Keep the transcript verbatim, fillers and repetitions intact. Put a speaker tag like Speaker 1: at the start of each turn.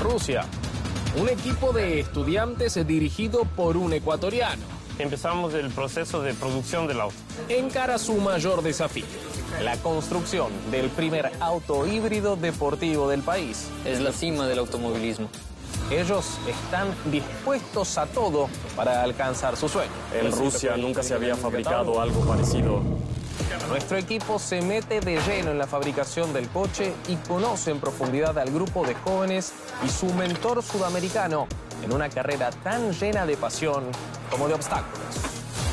Speaker 1: Rusia. Un equipo de estudiantes dirigido por un ecuatoriano.
Speaker 2: Empezamos el proceso de producción del auto.
Speaker 1: Encara su mayor desafío, la construcción del primer auto híbrido deportivo del país.
Speaker 3: Es la cima del automovilismo.
Speaker 1: Ellos están dispuestos a todo para alcanzar su sueño.
Speaker 4: En Rusia nunca se había fabricado algo parecido.
Speaker 1: Nuestro equipo se mete de lleno en la fabricación del coche y conoce en profundidad al grupo de jóvenes y su mentor sudamericano en una carrera tan llena de pasión como de obstáculos.